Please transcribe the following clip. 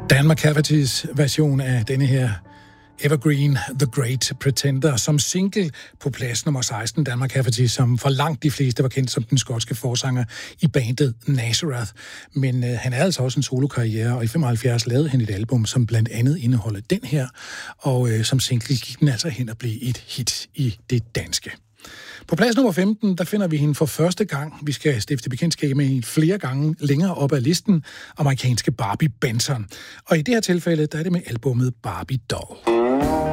Dan McCaffertys version af denne her Evergreen, The Great Pretender, som single på plads nummer 16. Dan McCafferty, som for langt de fleste var kendt som den skotske forsanger i bandet Nazareth. Men han er altså også en solokarriere, og i 75 lavede han et album, som blandt andet indeholder den her, og som single gik den altså hen og blev et hit i det danske. På plads nummer 15, der finder vi hende for første gang. Vi skal stifte bekendtskab med hende flere gange længere op ad listen, amerikanske Barbie Benson. Og i det her tilfælde, der er det med albumet Barbie Doll.